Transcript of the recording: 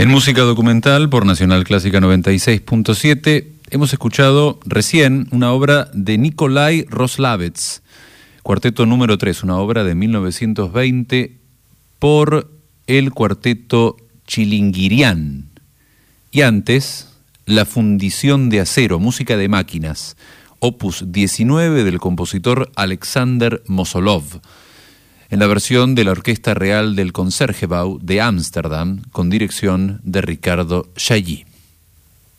En música documental por Nacional Clásica 96.7 hemos escuchado recién una obra de Nikolai Roslavets, Cuarteto número 3, una obra de 1920 por el Cuarteto Chilingirian. Y antes, La Fundición de Acero, música de máquinas, opus 19 del compositor Alexander Mosolov, en la versión de la Orquesta Real del Concertgebouw de Ámsterdam, con dirección de Ricardo Chailly.